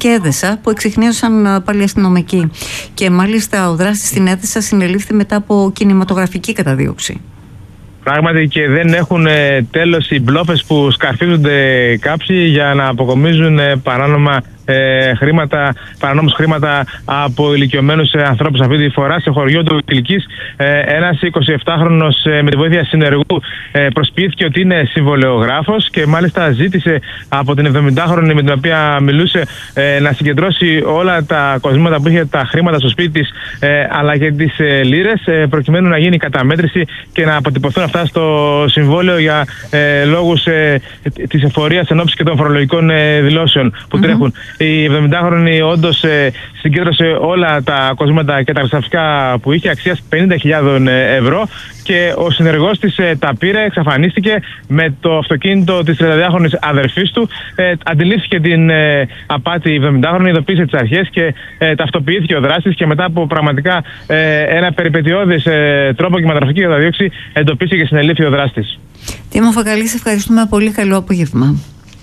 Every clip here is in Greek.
και Έδεσα που εξιχνίωσαν πάλι αστυνομικοί. Και μάλιστα ο δράστης στην Έδεσα συνελήφθη μετά από κινηματογραφική καταδίωξη. Πράγματι και δεν έχουν τέλος οι μπλόφες που σκαρφίζονται κάποιοι για να αποκομίζουν παρανόμως χρήματα από ηλικιωμένους ανθρώπους. Αυτή τη φορά σε χωριό του Κιλκής ένας 27χρονος με τη βοήθεια συνεργού προσποιήθηκε ότι είναι συμβολεογράφος και μάλιστα ζήτησε από την 70χρονη με την οποία μιλούσε να συγκεντρώσει όλα τα κοσμήματα που είχε, τα χρήματα στο σπίτι της αλλά και τις λίρες προκειμένου να γίνει καταμέτρηση και να αποτυπωθούν αυτά στο συμβόλαιο για λόγους της εφορίας εν ώψη και των φορολογικών δηλώσεων που τρέχουν. Η 70χρονη όντως συγκέντρωσε όλα τα κοσμήματα και τα χρυσαφικά που είχε αξίας 50.000 ευρώ και ο συνεργός της τα πήρε, εξαφανίστηκε με το αυτοκίνητο της 32χρονης αδερφής του. Αντιλήφθηκε την απάτη η 70χρονη, ειδοποίησε τις αρχές και ταυτοποιήθηκε ο δράστης και μετά από πραγματικά ένα περιπετειώδες τρόπο και κινηματογραφική καταδίωξη εντοπίστηκε και συνελήφθη ο δράστης. Τίμο Φακαλή, σε ευχαριστούμε πολύ. Καλό απόγευμα.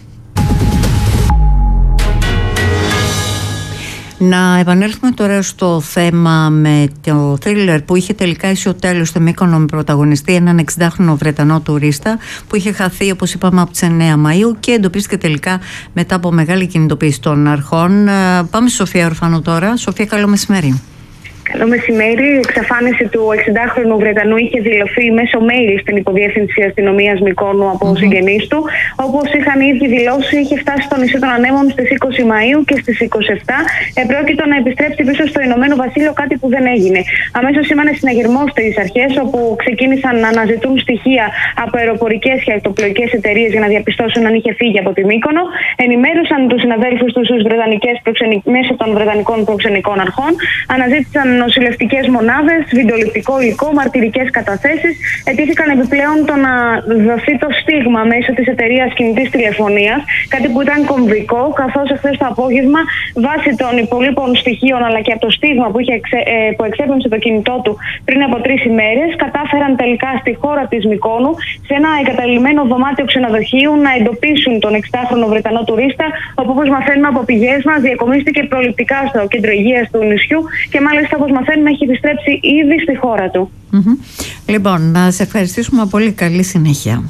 Να επανέλθουμε τώρα στο θέμα με το θρίλερ που είχε τελικά ισοτέλους στο Μύκονο με πρωταγωνιστή έναν 60χρονο Βρετανό τουρίστα που είχε χαθεί, όπως είπαμε, από τις 9 Μαΐου και εντοπίστηκε τελικά μετά από μεγάλη κινητοποίηση των αρχών. Πάμε στη Σοφία Ορφανού τώρα. Σοφία, καλό μεσημέρι. Καλό μεσημέρι. Η εξαφάνιση του 60χρονου Βρετανού είχε δηλωθεί μέσω mail στην Υποδιεύθυνση Αστυνομίας Μυκόνου από συγγενείς του. Όπως είχαν ήδη δηλώσει, είχε φτάσει στο νησί των Ανέμων στις 20 Μαΐου και στις 27 επρόκειτο να επιστρέψει πίσω στο Ηνωμένο Βασίλειο, κάτι που δεν έγινε. Αμέσως σήμανε συναγερμό στις αρχές, όπου ξεκίνησαν να αναζητούν στοιχεία από αεροπορικές και ακτοπλοϊκές εταιρείες για να διαπιστώσουν αν είχε φύγει από τη Μύκονο. Ενημέρωσαν τους συναδέλφους τους μέσω των Βρετανικών προξενικών αρχών. Αναζήτησαν νοσηλευτικές μονάδες, βιντεοληπτικό υλικό, μαρτυρικές καταθέσεις. Ετήθηκαν επιπλέον το να δοθεί το στίγμα μέσω της εταιρείας κινητής τηλεφωνίας, κάτι που ήταν κομβικό, καθώς εχθές το απόγευμα, βάσει των υπολείπων στοιχείων αλλά και από το στίγμα που εξέπεμψε το κινητό του πριν από 3 ημέρες, κατάφεραν τελικά στη χώρα της Μυκόνου, σε ένα εγκαταλειμμένο δωμάτιο ξενοδοχείου, να εντοπίσουν τον 60χρονο Βρετανό τουρίστα, όπου, όπως μαθαίνουμε από πηγές μας, διακομίστηκε προληπτικά στο κέντρο υγείας του νησιού και μάλιστα, όπως μαθαίνουμε, έχει επιστρέψει ήδη στη χώρα του. Λοιπόν, να σε ευχαριστήσουμε πολύ. Καλή συνέχεια.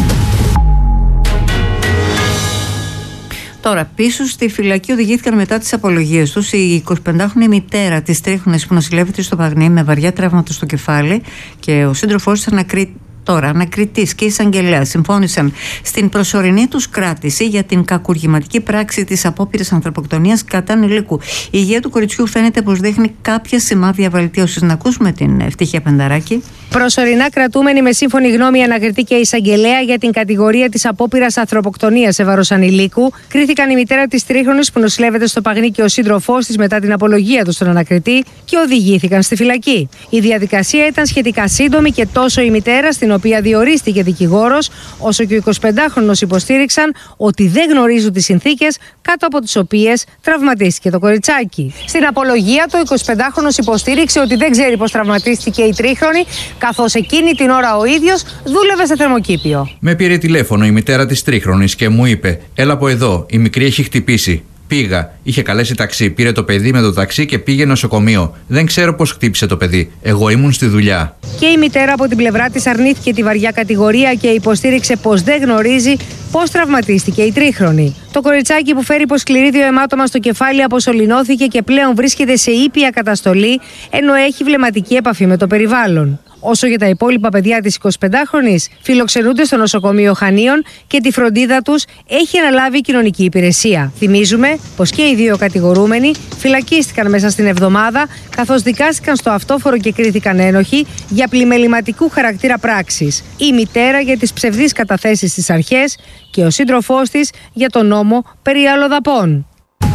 Τώρα, πίσω στη φυλακή οδηγήθηκαν μετά τις απολογίες τους η 25χρονη μητέρα της Τρίχνης που νοσηλεύεται στο Παγνί με βαριά τραύματα στο κεφάλι και ο σύντροφός της ανακριτής και εισαγγελέας συμφώνησαν στην προσωρινή τους κράτηση για την κακουργηματική πράξη της απόπειρας ανθρωποκτονίας κατά ανηλίκου. Η υγεία του κοριτσιού φαίνεται πως δείχνει κάποια σημάδια βελτίωσης. Να ακούσουμε την Ευτύχια Πενταράκη. Προσωρινά κρατούμενη με σύμφωνη γνώμη ανακριτή και εισαγγελέα για την κατηγορία της απόπειρας ανθρωποκτονίας σε βάρος ανηλίκου, κρίθηκαν η μητέρα της Τρίχρονης που νοσηλεύεται στο Παγνί και ο σύντροφός της μετά την απολογία του στον ανακριτή και οδηγήθηκαν στη φυλακή. Η διαδικασία ήταν σχετικά σύντομη και τόσο η μητέρα, στην οποία διορίστηκε δικηγόρος, όσο και ο 25χρονος υποστήριξαν ότι δεν γνωρίζουν τις συνθήκες κάτω από τις οποίες τραυματίστηκε το κοριτσάκι. Στην απολογία του, ο 25χρονος υποστήριξε ότι δεν ξέρει πώς τραυματίστηκε η Τρίχρονη, καθώς εκείνη την ώρα ο ίδιος δούλευε σε θερμοκήπιο. Με πήρε τηλέφωνο η μητέρα της Τρίχρονης και μου είπε: «Έλα από εδώ, η μικρή έχει χτυπήσει». Πήγα, είχε καλέσει ταξί, πήρε το παιδί με το ταξί και πήγε νοσοκομείο. Δεν ξέρω πώς χτύπησε το παιδί. Εγώ ήμουν στη δουλειά. Και η μητέρα από την πλευρά της αρνήθηκε τη βαριά κατηγορία και υποστήριξε πως δεν γνωρίζει πώς τραυματίστηκε η Τρίχρονη. Το κοριτσάκι που φέρει υποσκληρίδιο αιμάτωμα στο κεφάλι αποσωληνώθηκε και πλέον βρίσκεται σε ήπια καταστολή, ενώ έχει βλεμματική επαφή με το περιβάλλον. Όσο για τα υπόλοιπα παιδιά της 25χρονης, φιλοξενούνται στο νοσοκομείο Χανίων και τη φροντίδα τους έχει αναλάβει η κοινωνική υπηρεσία. Θυμίζουμε πως και οι δύο κατηγορούμενοι φυλακίστηκαν μέσα στην εβδομάδα, καθώς δικάστηκαν στο αυτόφορο και κρίθηκαν ένοχοι για πλημεληματικού χαρακτήρα πράξης. Η μητέρα για τις ψευδείς καταθέσεις στις αρχές και ο σύντροφός της για τον νόμο περί αλλοδαπών.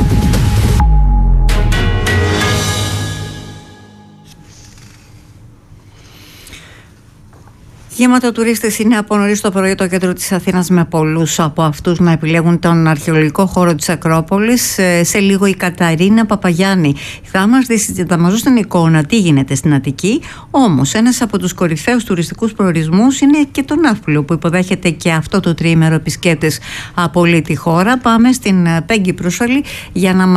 Γεμάτο τουρίστες είναι από νωρίς το πρωί το κέντρο της Αθήνας, με πολλούς από αυτούς να επιλέγουν τον αρχαιολογικό χώρο της Ακρόπολης. Σε λίγο η Καταρίνα Παπαγιάννη θα μας δώσει την εικόνα τι γίνεται στην Αττική. Όμως ένας από τους κορυφαίους τουριστικούς προορισμούς είναι και το Ναύπλιο, που υποδέχεται και αυτό το τριήμερο επισκέπτες από όλη τη χώρα. Πάμε στην Πέγγι Προύσαλη για να